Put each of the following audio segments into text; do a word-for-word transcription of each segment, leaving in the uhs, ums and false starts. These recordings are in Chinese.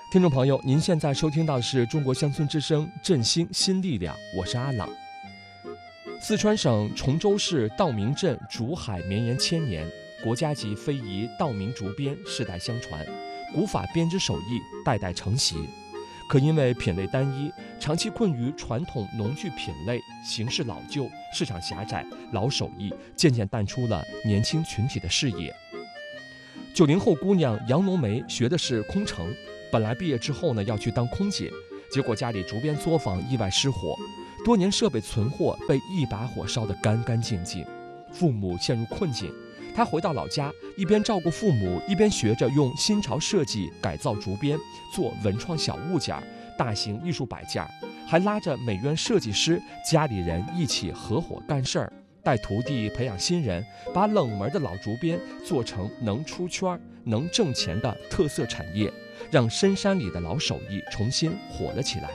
听众朋友，您现在收听到的是中国乡村之声振兴新力量，我是阿朗。四川省崇州市道明镇竹海绵延千年，国家级非遗道明竹编世代相传，古法编织手艺代代承袭。可因为品类单一，长期困于传统农具品类，形式老旧，市场狭窄，老手艺渐渐淡出了年轻群体的视野。九零后姑娘杨龙梅学的是空乘，本来毕业之后呢要去当空姐，结果家里竹编作坊意外失火，多年设备存货被一把火烧得干干净净，父母陷入困境。她回到老家，一边照顾父母，一边学着用新潮设计改造竹编，做文创小物件、大型艺术摆件，还拉着美院设计师、家里人一起合伙干事儿，带徒弟培养新人，把冷门的老竹编做成能出圈、能挣钱的特色产业，让深山里的老手艺重新火了起来。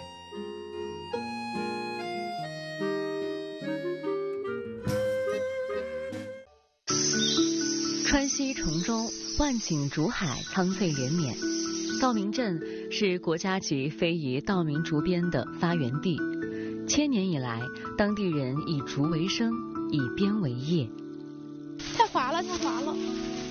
川西崇州，万顷竹海，苍翠连绵。道明镇是国家级非遗道明竹编的发源地，千年以来，当地人以竹为生，以编为业。 太滑了，太滑了！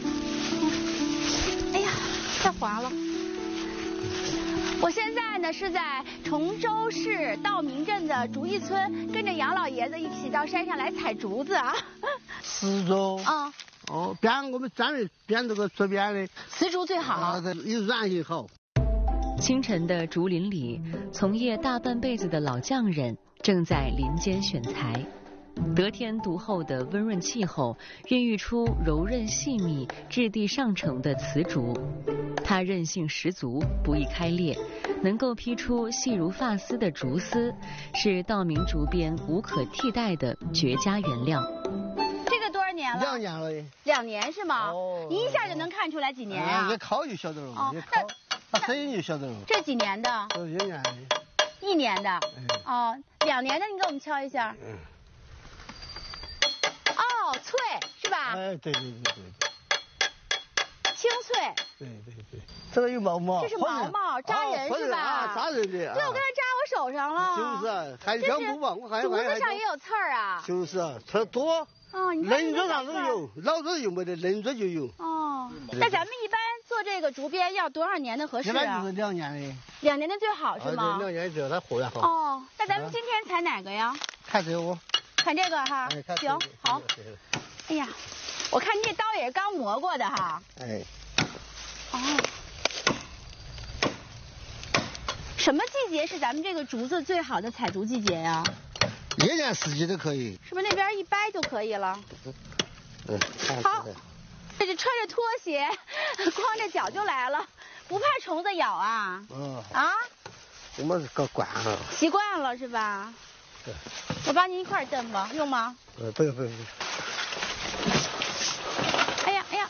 哎呀，太滑了！我现在呢是在崇州市道明镇的竹艺村，跟着杨老爷子一起到山上来采竹子啊。 瓷竹啊。 哦，编我们专门编这个竹编的， 瓷竹最好， 啊，有软性好。 清晨的竹林里，从业大半辈子的老匠人正在林间选材。得天独厚的温润气候，孕育出柔韧细密、质地上乘的瓷竹。它韧性十足，不易开裂，能够劈出细如发丝的竹丝，是道明竹编无可替代的绝佳原料。 两年了， 两年是吗？ 哦， 一下就能看出来几年啊？ 一烤就晓得了，一烤把声音就晓得了。 这几年的？ 这一年的。 一年的。哦，两年的你给我们敲一下。嗯。哦，脆是吧？ 哎，对对对对对。 清脆。 对对对。这个有毛毛。 这是毛毛扎人是吧？ 啊，扎人的。 对，我刚才扎我手上了。 就是啊，还香不嘛？我还竹子上也有刺儿啊。 就是啊，刺儿多。 哦，你看嫩子上都有，老子又没得，嫩子就有。 哦，那咱们一般做这个竹编要多少年的合适啊？ 一般就是两年的。 两年的最好是吗？ 两年最好，它货源好。 哦，那咱们今天采哪个呀？ 看这个。 看这个哈。行，好。哎呀，我看这刀也是刚磨过的哈。 哎。 哦。什么季节是咱们这个竹子最好的采竹季节呀？ 一年四季都可以， 是不是那边一掰就可以了？ 嗯， 好，这就穿着拖鞋，光着脚就来了，不怕虫子咬啊？ 嗯。 啊？ 我们搞惯了。 习惯了是吧？ 对。 我帮您一块蹬吧，用吗？ 呃，不用不用不用。 哎呀哎呀！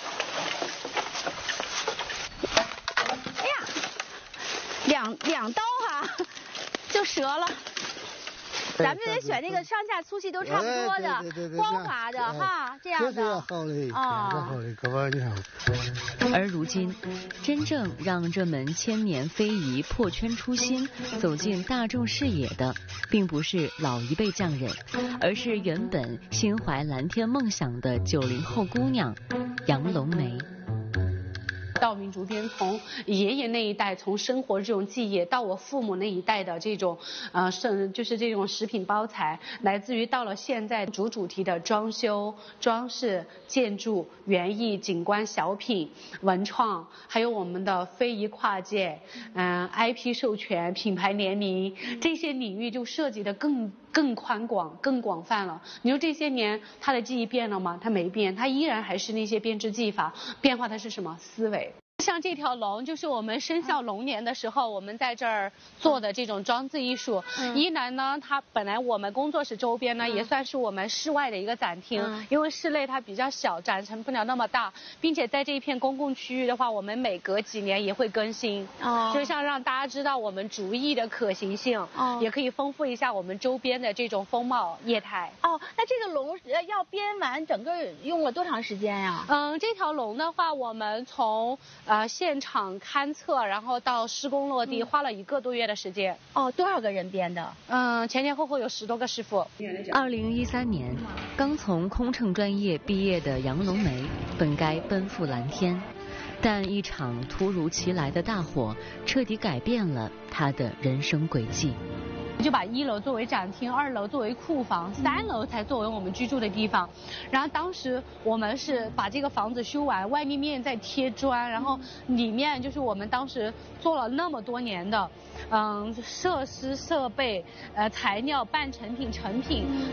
哎呀，两两刀哈，就折了。咱们就得选那个上下粗细都差不多的、光滑的哈，这样的。 好嘞， 啊， 好嘞，哥们你好。 而如今，真正让这门千年非遗破圈出新、走进大众视野的，并不是老一辈匠人，而是原本心怀蓝天梦想的九零后姑娘杨龙梅。 道明竹编从爷爷那一代从生活这种技艺到我父母那一代的这种呃是就是这种食品包材，来自于到了现在竹主题的装修、装饰、建筑、园艺、景观、小品、文创，还有我们的非遗跨界，嗯、呃、I P 授权、品牌联名这些领域就涉及的更更宽广、更广泛了。你说这些年它的技艺变了吗？它没变，它依然还是那些编织技法，变化的是什么？思维。像这条龙，就是我们生肖龙年的时候，我们在这儿做的这种装置艺术。嗯、一来呢，它本来我们工作室周边呢，嗯、也算是我们室外的一个展厅，嗯、因为室内它比较小，展陈不了那么大，并且在这一片公共区域的话，我们每隔几年也会更新。哦，就像让大家知道我们竹艺的可行性，哦，也可以丰富一下我们周边的这种风貌业态。 哦，那这个龙要编完，整个用了多长时间呀？ 嗯，这条龙的话，我们从呃现场勘测，然后到施工落地，花了一个多月的时间。 哦，多少个人编的？ 嗯，前前后后有十多个师傅。 二零一三年，刚从空乘专业毕业的杨龙梅本该奔赴蓝天，但一场突如其来的大火彻底改变了她的人生轨迹。 就把一楼作为展厅，二楼作为库房，三楼才作为我们居住的地方。然后当时我们是把这个房子修完，外面面再贴砖，然后里面就是我们当时做了那么多年的，嗯，设施设备、呃材料、半成品、成品。